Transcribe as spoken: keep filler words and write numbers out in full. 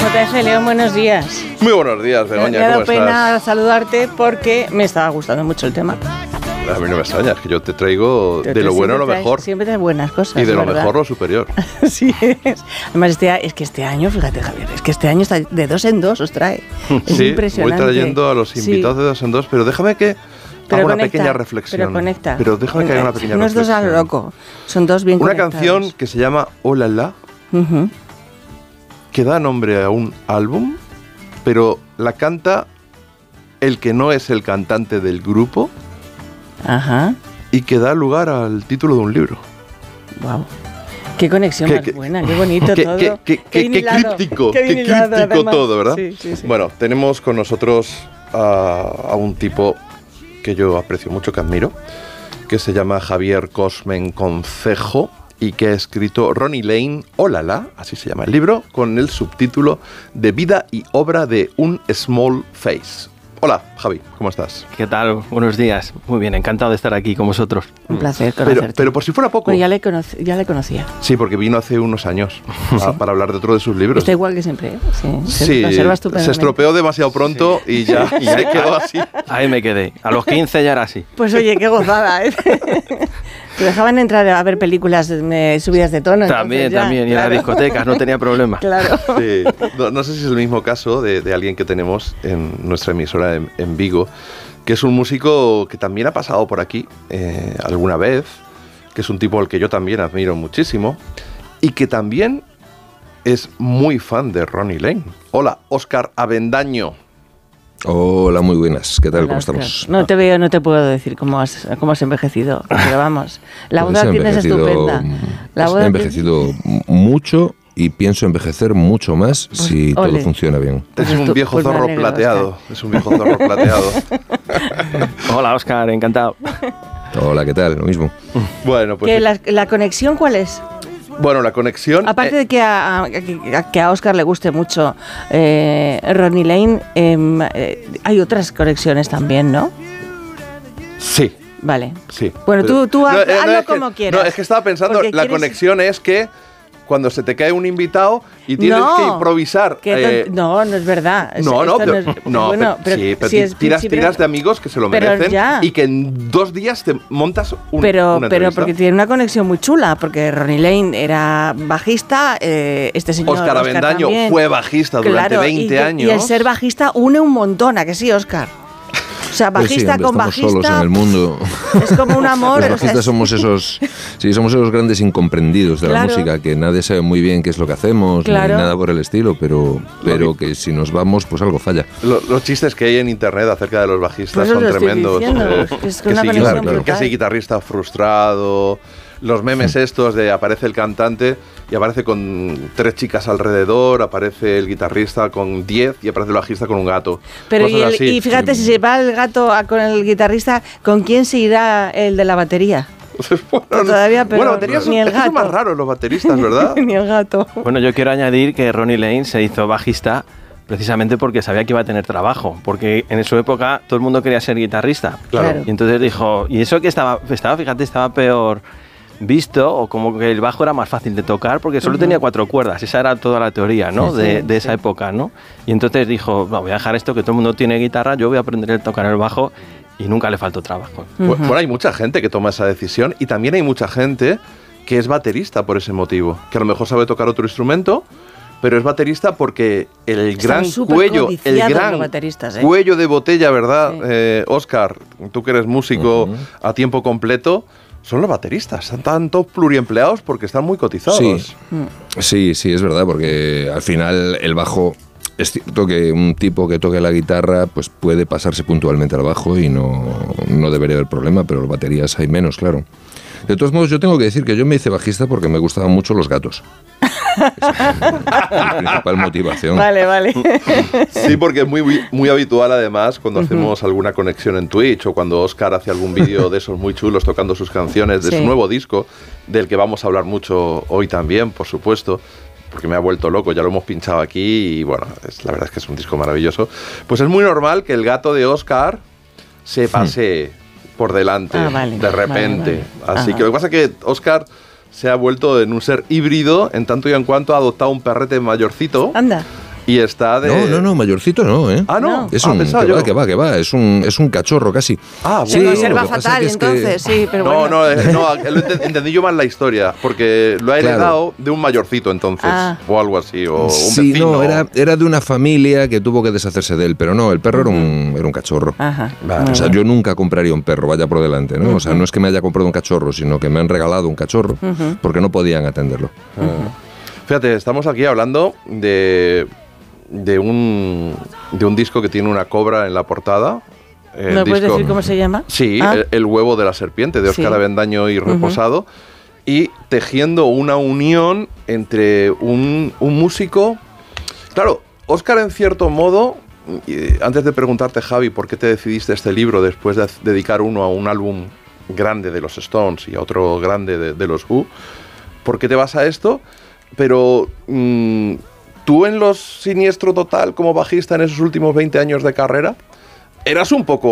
J F León, buenos días. Muy buenos días, Begoña, me ha dado ¿cómo estás? pena saludarte porque me estaba gustando mucho el tema. A mí no me extraña, es que yo te traigo Te- de te lo bueno a lo siempre traes- mejor Siempre traes buenas cosas. y de lo ¿verdad? mejor lo superior. Sí es. Además, este, a- es que este año, fíjate, Javier, es que este año está de dos en dos, os trae. Es Sí, voy impresionante. trayendo a los Sí. invitados de dos en dos, pero déjame que Pero haga una conecta, pequeña reflexión. Pero conecta. Pero déjame que haga una pequeña No es dos a reflexión. lo loco, son dos bien Una conectados. canción que se llama Hola La, Ujú. que da nombre a un álbum, pero la canta el que no es el cantante del grupo Ajá. y que da lugar al título de un libro. Wow. Qué conexión Qué- más qué- buena, qué bonito Qué, todo. qué- qué- qué- bien qué hilado, críptico, qué bien qué hilado, críptico además. todo, ¿verdad? Sí, sí, sí. Bueno, tenemos con nosotros a, a un tipo que yo aprecio mucho, que admiro, que se llama Javier Cosmen Concejo y que ha escrito Ronnie Lane, Hola La, así se llama el libro, con el subtítulo de Vida y obra de un Small Face. Hola, Javi, ¿cómo estás? ¿Qué tal? Buenos días. Muy bien, encantado de estar aquí con vosotros. Un placer Pero, conocerte. pero por si fuera poco. Bueno, ya le, conocí, ya le conocía. Sí, porque vino hace unos años a- para hablar de otro de sus libros. Está igual que siempre, ¿eh? Sí, se Sí, conserva se estupendamente. estropeó demasiado pronto y ya Y se ahí- quedó así. Ahí me quedé. A los quince ya era así. Pues oye, qué gozada, ¿eh? Te dejaban entrar a ver películas eh, subidas de tono. También, entonces ya, también. Y en las claro. discotecas no tenía problema. Claro. Sí. No, no sé si es el mismo caso de, de alguien que tenemos en nuestra emisora en, en Vigo, que es un músico que también ha pasado por aquí eh, alguna vez, que es un tipo al que yo también admiro muchísimo y que también es muy fan de Ronnie Lane. Hola, Óscar Avendaño. Hola, muy buenas. ¿Qué tal? Hola, ¿Cómo Óscar. estamos? No te veo, no te puedo decir cómo has, cómo has envejecido, pero vamos, la Pues voz la he tienes envejecido- estupenda. La he voz la envejecido mucho y pienso envejecer mucho más si ole. todo funciona bien. Pues Es un estu- viejo pues me zorro alegro, plateado. Es un viejo zorro plateado. Hola, Óscar, encantado. Hola, ¿qué tal? Lo mismo. Bueno, pues ¿Que la, la conexión cuál es? bueno, la conexión. Aparte eh, de que a, a- que a- que a Óscar le guste mucho eh, Ronnie Lane, em, eh, hay otras conexiones también, ¿no? sí. Vale. Sí. Bueno, tú- tú haz- eh, hazlo es que- como quieras. No, es que estaba pensando, Porque la quieres- conexión es que cuando se te cae un invitado y tienes No, que improvisar. que eh, ton- no, no es verdad. Es- no, no, esto pero, es- no, bueno, pero- sí, pero si ti- es- tiras, sí, pero- tiras de amigos que se lo pero merecen ya. y que en dos días te montas un, Pero, una pero entrevista. porque tiene una conexión muy chula, porque Ronnie Lane era bajista, eh, este señor Óscar Avendaño también. fue bajista durante Claro, veinte y, años. Y el ser bajista une un montón, ¿a que sí, Óscar? O sea, Pues sí, bajista hombre, con estamos solos bajista en el mundo. es como un amor. Los o sea, bajistas es- somos esos, sí, somos esos grandes incomprendidos de Claro. la música, que nadie sabe muy bien qué es lo que hacemos, Claro. ni nada por el estilo, pero, pero que si nos vamos, pues algo falla. Lo- los chistes que hay en internet acerca de los bajistas Pues eso son lo estoy tremendos. diciendo, eh, es que, una si, conexión Claro, claro. que brutal. si guitarrista frustrado, los memes estos de aparece el cantante y aparece con tres chicas alrededor, aparece el guitarrista con diez y aparece el bajista con un gato. Pero y, Cosas el- así. y fíjate, si se va el gato a- con el guitarrista, ¿con quién se irá el de la batería? bueno, todavía, pero bueno, baterías son, ni el es que son gato. más raros los bateristas, ¿verdad? Ni el gato. Bueno, yo quiero añadir que Ronnie Lane se hizo bajista precisamente porque sabía que iba a tener trabajo, porque en su época todo el mundo quería ser guitarrista. Claro. Y entonces dijo, y eso que estaba, estaba, fíjate, estaba peor visto, o como que el bajo era más fácil de tocar porque solo tenía cuatro cuerdas, esa era toda la teoría, ¿no? Sí, de, sí, de esa sí. época, ¿no? Y entonces dijo, no, voy a dejar esto, que todo el mundo tiene guitarra, yo voy a aprender a tocar el bajo, y nunca le faltó trabajo. Bu- Bueno, hay mucha gente que toma esa decisión y también hay mucha gente que es baterista por ese motivo, que a lo mejor sabe tocar otro instrumento, pero es baterista porque el Están gran súper cuello, el codiciados gran los bateristas, ¿eh? cuello de botella, ¿verdad? Sí. Eh, Óscar, tú que eres músico Ujú. a tiempo completo, son los bateristas, están tanto pluriempleados porque están muy cotizados. Sí. Sí, sí, es verdad, porque al final el bajo, es cierto que un tipo que toque la guitarra pues puede pasarse puntualmente al bajo y no, no debería haber problema, pero las baterías hay menos, claro. De todos modos, yo tengo que decir que yo me hice bajista porque me gustaban mucho los gatos. Esa es la principal motivación. Vale, vale. Sí, porque es muy, muy, muy habitual además cuando hacemos alguna conexión en Twitch o cuando Óscar hace algún vídeo de esos muy chulos tocando sus canciones de Sí. su nuevo disco, del que vamos a hablar mucho hoy también, por supuesto, porque me ha vuelto loco, ya lo hemos pinchado aquí y bueno, es, la verdad es que es un disco maravilloso. Pues es muy normal que el gato de Óscar se pase por delante Ah, vale, de repente. vale, vale. Así Ajá. que lo que pasa es que Óscar se ha vuelto en un ser híbrido en tanto y en cuanto ha adoptado un perrete mayorcito. Anda. Y está de... No, no, no, mayorcito no, ¿eh? Ah, no. Es ah, un, pensaba que yo. va, que va, que va, es un, es un cachorro casi. Ah, Se bueno. conserva lo que pasa fatal, que es que- entonces, sí, pero No, bueno. no, eh, no, lo ent- entendí yo mal la historia, porque lo ha Claro. heredado de un mayorcito entonces, Ah. o algo así, o un Sí, vecino. no, era, era de una familia que tuvo que deshacerse de él, pero no, el perro era, un, era un cachorro. Ajá. Vale. muy O sea, bien. yo nunca compraría un perro, vaya por delante, ¿no? O sea, no es que me haya comprado un cachorro, sino que me han regalado un cachorro porque no podían atenderlo. Fíjate, estamos aquí hablando de, de, un, de un disco que tiene una cobra en la portada. El ¿Me puedes disco- decir cómo se llama? Sí, Ah. el, el huevo de la serpiente, de Óscar Sí. Avendaño y Reposado. Y tejiendo una unión entre un, un músico... Claro, Óscar en cierto modo, y antes de preguntarte, Javi, por qué te decidiste este libro después de dedicar uno a un álbum grande de los Stones y a otro grande de, de los Who, ¿por qué te vas a esto? Pero mmm, tú en los Siniestro Total como bajista en esos últimos veinte años de carrera, eras un poco